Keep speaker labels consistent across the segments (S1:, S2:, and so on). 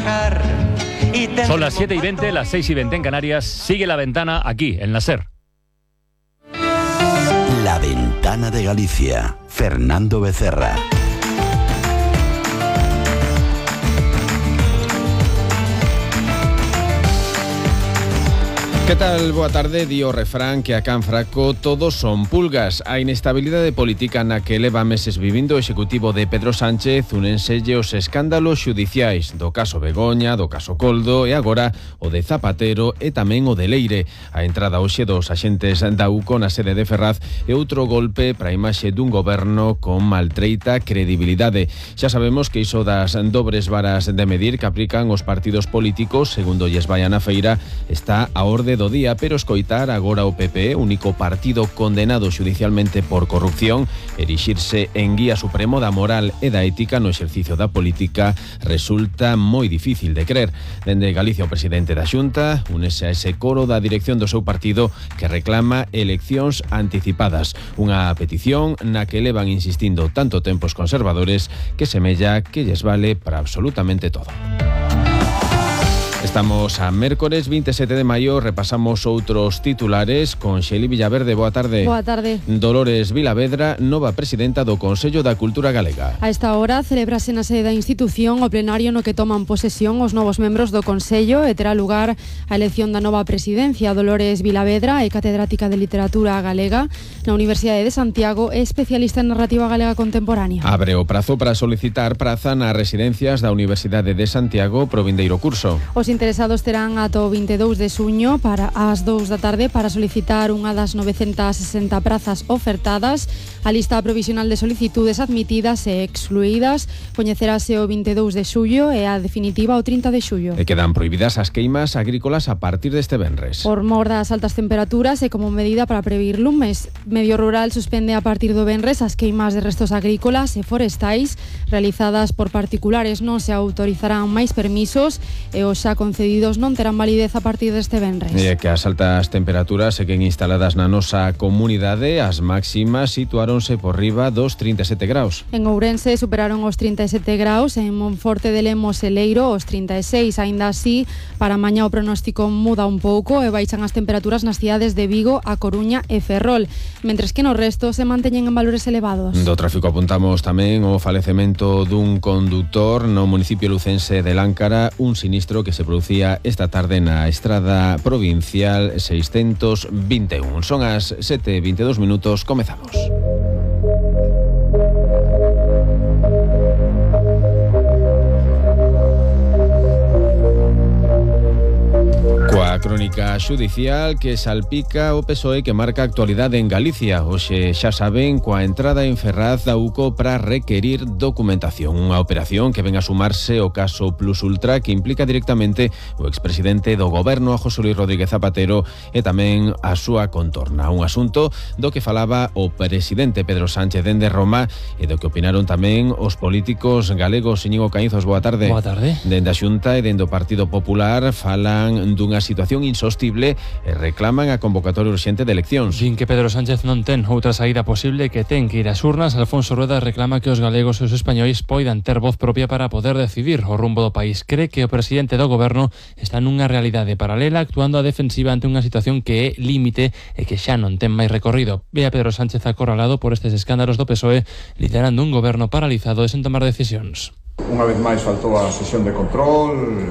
S1: trabajar.
S2: Son las 7:20, las 6:20 en Canarias. Sigue La Ventana aquí, en la SER.
S3: La Ventana de Galicia. Fernando Becerra.
S4: Que tal? Boa tarde. Di o refrán que a can fraco todos son pulgas. A inestabilidade política na que leva meses vivindo o executivo de Pedro Sánchez unenselle os escándalos xudiciais do caso Begoña, do caso Coldo e agora o de Zapatero e tamén o de Leire. A entrada hoxe dos axentes da UCO na sede de Ferraz é outro golpe para a imaxe dun goberno con maltreita credibilidade. Xa sabemos que iso das dobres varas de medir que aplican os partidos políticos, segundo lles vai na feira, está a orde do día, pero escoitar agora o PP, único partido condenado xudicialmente por corrupción, erixirse en guía supremo da moral e da ética no exercicio da política resulta moi difícil de crer. Dende Galicia o presidente da Xunta únese a ese coro da dirección do seu partido que reclama eleccións anticipadas, unha petición na que levan insistindo tanto tempos conservadores que semella que lles vale para absolutamente todo. Estamos a mércores 27 de maio, repasamos outros titulares con Xeli Villaverde. Boa tarde.
S5: Boa tarde.
S4: Dolores Vilavedra, nova presidenta do Consello da Cultura Galega.
S5: A esta hora celebrase na sede da institución o plenario no que toman posesión os novos membros do Consello e terá lugar a elección da nova presidencia. Dolores Vilavedra é catedrática de Literatura Galega na Universidade de Santiago e especialista en narrativa galega contemporánea.
S4: Abre o prazo para solicitar praza nas residencias da Universidade de Santiago pro vindeiro curso.
S5: Os interesados terán ata o 22 de xuño para as 2 da tarde para solicitar unha das 960 prazas ofertadas. A lista provisional de solicitudes admitidas e excluídas coñecerase o 22 de xullo e a definitiva o 30 de xullo.
S4: E quedan prohibidas as queimas agrícolas a partir deste venres.
S5: Por mor das altas temperaturas e como medida para prevenir lumes, Medio Rural suspende a partir do venres as queimas de restos agrícolas e forestais realizadas por particulares. Non se autorizarán máis permisos e os xa concedidos non terán validez a partir deste venres.
S4: E que as altas temperaturas seguen instaladas na nosa comunidade, as máximas situáronse por riba dos 37 graus.
S5: En Ourense superaron os 37 graus, en Monforte de Lemos e Leiro os 36, aínda así, para mañá o pronóstico muda un pouco e baixan as temperaturas nas cidades de Vigo, A Coruña e Ferrol, mentres que no resto se manteñen en valores elevados.
S4: Do tráfico apuntamos tamén o falecemento dun condutor no municipio lucense de Láncara, un sinistro que se producía esta tarde na estrada provincial 621. Son as 7:22 minutos, comezamos. Coa crónica xudicial que salpica o PSOE que marca a actualidade en Galicia. Hoxe xa saben coa entrada en Ferraz da UCO para requerir documentación. Unha operación que ven a sumarse o caso Plus Ultra que implica directamente o expresidente do goberno a José Luis Rodríguez Zapatero e tamén a súa contorna. Un asunto do que falaba o presidente Pedro Sánchez dende Roma e do que opinaron tamén os políticos galegos. Íñigo Caínzos, boa tarde.
S6: Boa tarde.
S4: Dende a Xunta e dende o Partido Popular falan dunha situación insostible e reclaman a convocatoria urxente de eleccións.
S6: Din que Pedro Sánchez non ten outra saída posible que ten que ir ás urnas. Alfonso Rueda reclama que os galegos e os españois poidan ter voz propia para poder decidir o rumbo do país. Cree que o presidente do goberno está nunha realidade paralela actuando a defensiva ante unha situación que é límite e que xa non ten máis recorrido. Ve a Pedro Sánchez acorralado por estes escándalos do PSOE liderando un goberno paralizado e sen tomar decisións.
S7: Unha vez máis faltou a sesión de control,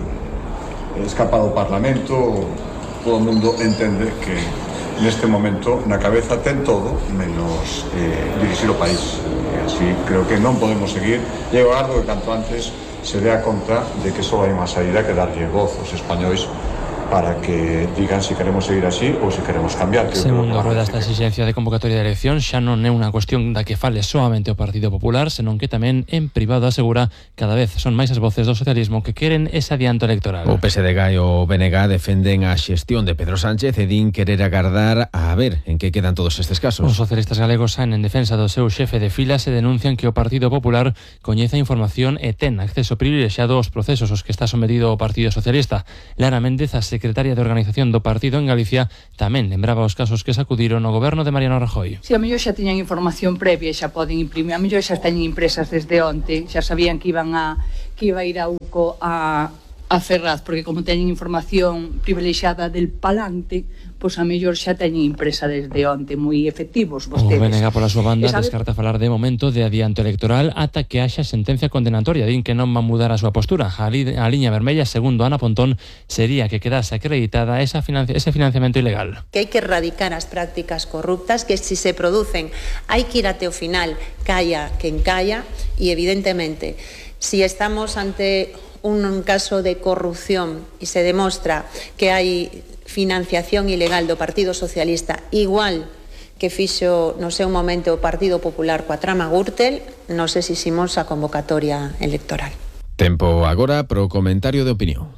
S7: escapa do Parlamento. Todo o mundo entende que neste momento na cabeza ten todo menos dirixir o país. Así creo que non podemos seguir. E eu agardo que canto antes se dea conta de que só hai unha saída que darlle voz aos españois para que digan se queremos seguir así ou se queremos cambiar.
S6: Segundo Rueda, esta exigencia de convocatoria de elección xa non é unha cuestión da que fale soamente o Partido Popular, senón que tamén en privado asegura cada vez son máis as voces do socialismo que queren ese adianto electoral.
S4: O PSDG e o BNG defenden a xestión de Pedro Sánchez e din querer agardar a ver en que quedan todos estes casos.
S6: Os socialistas galegos saen en defensa do seu xefe de filas e denuncian que o Partido Popular coñece a información e ten acceso privilexiado aos procesos aos que está sometido o Partido Socialista. Lara Méndez, a secretaria de Organización do partido en Galicia, tamén lembraba os casos que sacudiron o goberno de Mariano Rajoy.
S8: Si a mellor xa tiñan información previa e xa poden imprimir, a mellor xa teñen impresas desde onte, xa sabían que iba a ir a UCO a a Ferraz, porque como teñen información privilexiada del palante, pois a mellor xa teñen impresa desde onte moi efectivos vostedes.
S6: O BNG pola súa banda descarta falar de momento de adianto electoral ata que haxa sentencia condenatoria. Din que non va a mudar a súa postura. A liña vermella, segundo Ana Pontón, sería que quedase acreditada ese financiamento ilegal.
S1: Que hai que erradicar as prácticas corruptas, que si se producen hai que ir até o final, calla quen calla, e evidentemente, si estamos ante un caso de corrupción e se demostra que hai financiación ilegal do Partido Socialista igual que fixo no seu momento o Partido Popular coa trama Gürtel, non sei se ximos a convocatoria electoral.
S4: Tempo agora pro comentario de opinión.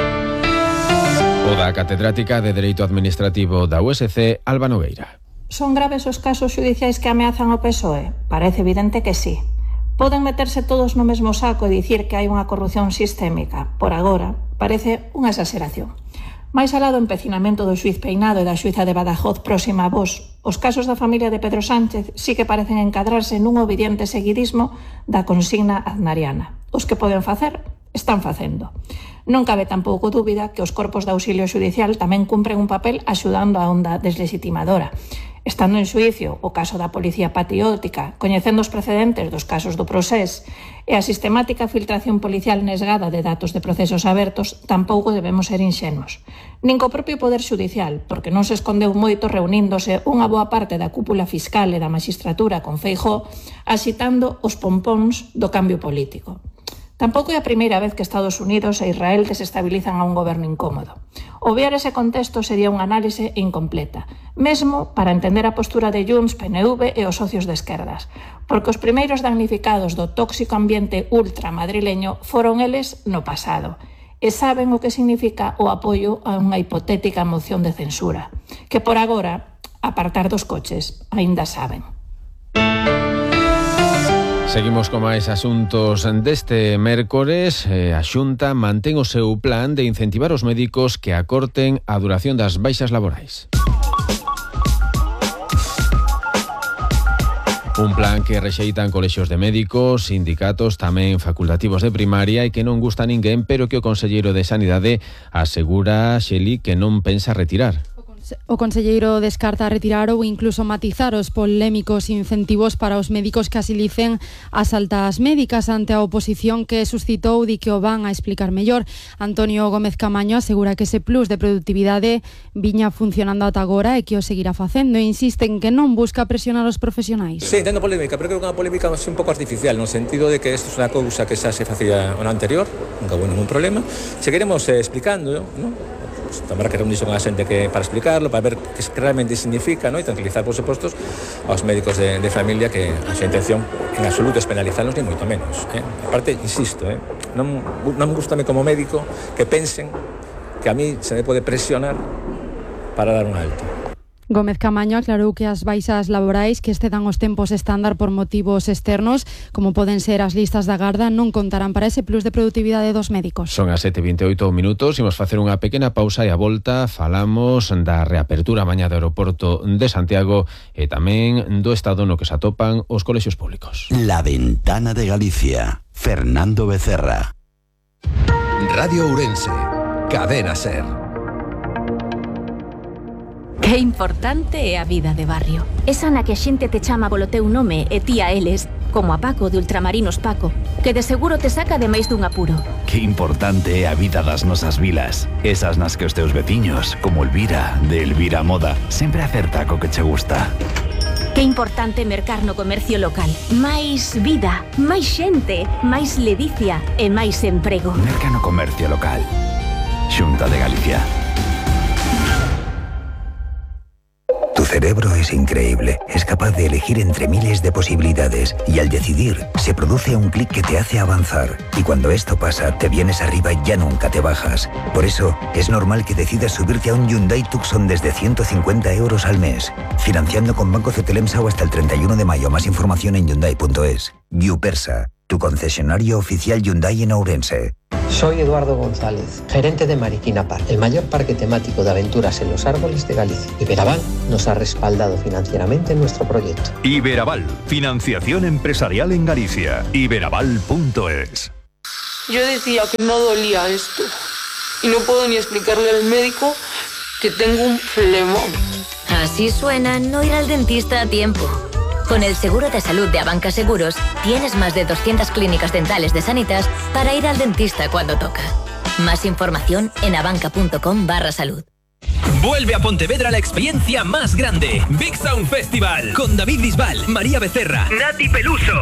S4: O da catedrática de Dereito Administrativo da USC, Alba Nogueira.
S9: Son graves os casos xudiciais que ameazan o PSOE? Parece evidente que sí. Poden meterse todos no mesmo saco e dicir que hai unha corrupción sistémica. Por agora, parece unha exageración. Mais alá do empecinamento do xuiz Peinado e da xuiza de Badajoz próxima a vos, os casos da familia de Pedro Sánchez sí que parecen encadrarse nun obediente seguidismo da consigna aznariana. Os que poden facer, están facendo. Non cabe tampouco dúbida que os corpos de auxilio xudicial tamén cumpren un papel axudando a onda deslegitimadora. Estando en xuicio o caso da policía patriótica, coñecendo os precedentes dos casos do Procés e a sistemática filtración policial nesgada de datos de procesos abertos, tampouco debemos ser inxenuos. Nin co propio Poder Xudicial, porque non se escondeu moito reuníndose unha boa parte da cúpula fiscal e da maxistratura con Feijóo, axitando os pompóns do cambio político. Tampouco é a primeira vez que Estados Unidos e Israel desestabilizan a un goberno incómodo. Obviar ese contexto sería unha análise incompleta, mesmo para entender a postura de Junts, PNV e os socios de esquerdas, porque os primeiros damnificados do tóxico ambiente ultramadrileño foron eles no pasado, e saben o que significa o apoio a unha hipotética moción de censura, que por agora, apartar dos coches, aínda saben.
S4: Seguimos con máis asuntos deste mércores. A Xunta mantén o seu plan de incentivar os médicos que acorten a duración das baixas laborais. Un plan que rexeitan colexios de médicos, sindicatos, tamén facultativos de primaria e que non gusta a ninguén, pero que o conselleiro de Sanidade asegura, Xeli, que non pensa retirar.
S5: O conselleiro descarta retirar ou incluso matizar os polémicos incentivos para os médicos que asilicen as altas médicas ante a oposición que suscitou di que o van a explicar mellor. Antonio Gómez Camaño asegura que ese plus de productividade viña funcionando ata agora e que o seguirá facendo e insiste en que non busca presionar os profesionais.
S10: Sí, entendo polémica, pero creo que é unha polémica un pouco artificial, no sentido de que isto é unha cousa que xa se facía no anterior, nunca houve ningún problema. Seguiremos explicando, ¿no? Habrá que reunirse con a xente para explicarlo, para ver que realmente significa, ¿no? E tranquilizar, por suposto, aos médicos de familia que a súa intención en absoluto es penalizarlos, ni moito menos. Aparte, insisto, non me gusta como médico que pensen que a mí se me pode presionar para dar un alto.
S5: Gómez Camaño aclarou que as baixas laborais que excedan os tempos estándar por motivos externos, como poden ser as listas da garda, non contarán para ese plus de productividade dos médicos.
S4: Son as 7:28 minutos, imos facer unha pequena pausa e a volta falamos da reapertura mañá do aeroporto de Santiago e tamén do estado no que se atopan os colexios públicos.
S3: La Ventana de Galicia, Fernando Becerra.
S11: Radio Ourense, Cadena Ser.
S12: Que importante é a vida de barrio. Esa na que a xente te chama polo teu nome e ti a eles, como a Paco de Ultramarinos Paco, que de seguro te saca de máis dun apuro.
S3: Que importante é a vida das nosas vilas. Esas nas que os teus veciños, como Elvira, de Elvira Moda, sempre acerta co que che gusta.
S12: Que importante mercar no comercio local. Máis vida, máis xente, máis ledicia e máis emprego.
S3: Merca no comercio local. Xunta de Galicia.
S13: Tu cerebro es increíble, es capaz de elegir entre miles de posibilidades y al decidir se produce un clic que te hace avanzar y cuando esto pasa te vienes arriba y ya nunca te bajas. Por eso es normal que decidas subirte a un Hyundai Tucson desde 150 euros al mes, financiando con Banco Cetelemsa o hasta el 31 de mayo. Más información en Hyundai.es. Hyupersa, tu concesionario oficial Hyundai en Ourense.
S14: Soy Eduardo González, gerente de Mariquina Park, el mayor parque temático de aventuras en los árboles de Galicia. Iberaval nos ha respaldado financieramente en nuestro proyecto.
S15: Iberaval, financiación empresarial en Galicia. Iberaval.es. Yo decía que no dolía esto y no puedo ni explicarle al médico que tengo un flemón.
S16: Así suena no ir al dentista a tiempo. Con el seguro de salud de Abanca Seguros tienes más de 200 clínicas dentales de Sanitas para ir al dentista cuando toca. Más información en abanca.com/salud.
S17: Vuelve a Pontevedra la experiencia más grande. Big Sound Festival con David Bisbal, María Becerra, Nati Peluso,